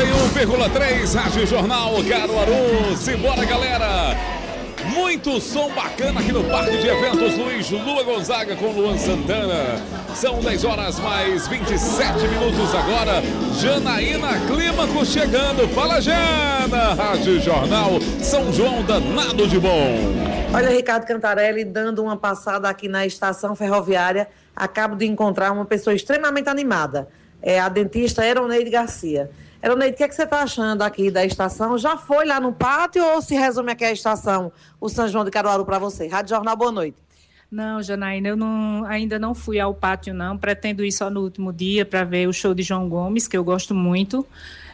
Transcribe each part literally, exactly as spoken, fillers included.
e um vírgula três, Rádio Jornal Caruaru. Simbora, galera! Muito som bacana aqui no Parque de Eventos Luiz Lua Gonzaga com Luan Santana. São dez horas mais vinte e sete minutos agora. Janaína Clímaco chegando. Fala, Jana! Rádio Jornal São João danado de bom. Olha, Ricardo Cantarelli, dando uma passada aqui na estação ferroviária, acabo de encontrar uma pessoa extremamente animada. É a dentista Eroneide Garcia. Eroneide, o que, é que você está achando aqui da estação? Já foi lá no pátio ou se resume aqui a estação, o São João de Caruaru para você? Rádio Jornal, boa noite. Não, Janaína, eu não, ainda não fui ao pátio, não. Pretendo ir só no último dia para ver o show de João Gomes, que eu gosto muito,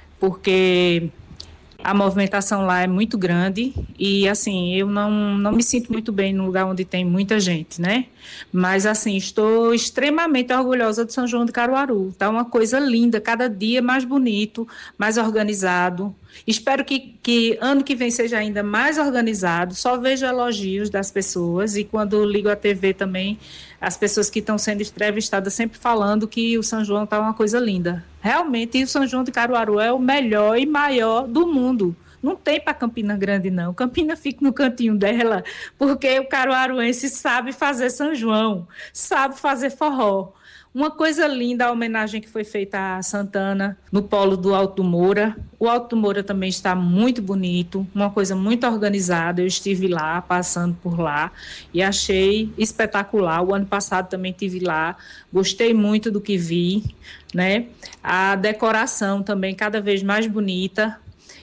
porque a movimentação lá é muito grande e, assim, eu não, não me sinto muito bem num lugar onde tem muita gente, né? Mas, assim, estou extremamente orgulhosa do São João de Caruaru. Tá uma coisa linda, cada dia mais bonito, mais organizado. Espero que, que ano que vem seja ainda mais organizado. Só vejo elogios das pessoas e quando ligo a T V também, as pessoas que estão sendo entrevistadas sempre falando que o São João está uma coisa linda. Realmente, o São João de Caruaru é o melhor e maior do mundo. Não tem para Campina Grande, não. Campina fica no cantinho dela, porque o caruaruense sabe fazer São João, sabe fazer forró. Uma coisa linda, a homenagem que foi feita a Santana, no polo do Alto Moura. O Alto Moura também está muito bonito, uma coisa muito organizada. Eu estive lá, passando por lá, e achei espetacular. O ano passado também estive lá, gostei muito do que vi, né? A decoração também cada vez mais bonita.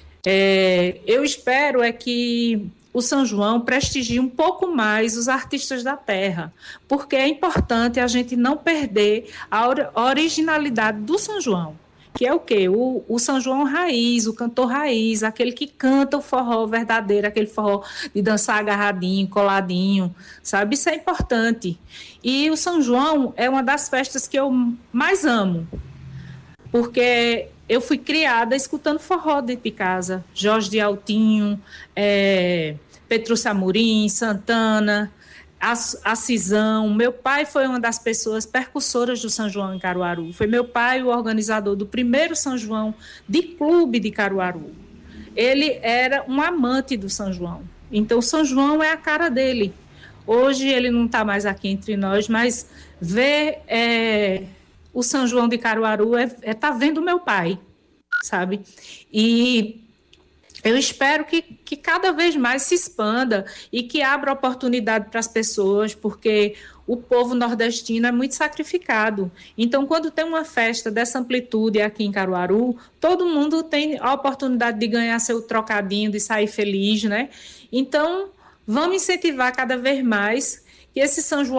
É, eu espero é que o São João prestigie um pouco mais os artistas da terra, porque é importante a gente não perder a or- originalidade do São João, que é o quê? O, o São João raiz, o cantor raiz, aquele que canta o forró verdadeiro, aquele forró de dançar agarradinho, coladinho, sabe? Isso é importante. E o São João é uma das festas que eu mais amo, porque eu fui criada escutando forró dentro de casa. Jorge de Altinho, é, Petrúcio Amorim, Santana, Acisão. Meu pai foi uma das pessoas percussoras do São João em Caruaru. Foi meu pai o organizador do primeiro São João de clube de Caruaru. Ele era um amante do São João. Então, o São João é a cara dele. Hoje ele não está mais aqui entre nós, mas ver... É, o São João de Caruaru é, é tá vendo meu pai, sabe? E eu espero que, que cada vez mais se expanda e que abra oportunidade para as pessoas, porque o povo nordestino é muito sacrificado. Então, quando tem uma festa dessa amplitude aqui em Caruaru, todo mundo tem a oportunidade de ganhar seu trocadinho, de sair feliz, né? Então, vamos incentivar cada vez mais que esse São João